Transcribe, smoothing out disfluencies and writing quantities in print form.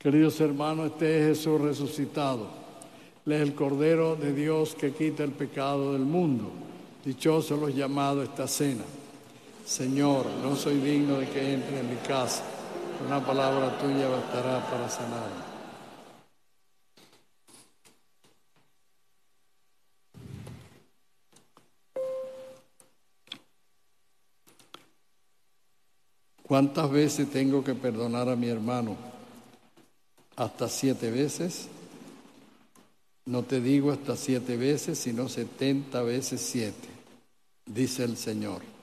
Queridos hermanos, este es Jesús resucitado. Él es el Cordero de Dios que quita el pecado del mundo. Dichosos los llamados a esta cena. Señor, no soy digno de que entre en mi casa. Una palabra tuya bastará para sanarme. ¿Cuántas veces tengo que perdonar a mi hermano? ¿Hasta 7 veces? No te digo hasta 7 veces, sino 70 veces 7, dice el Señor.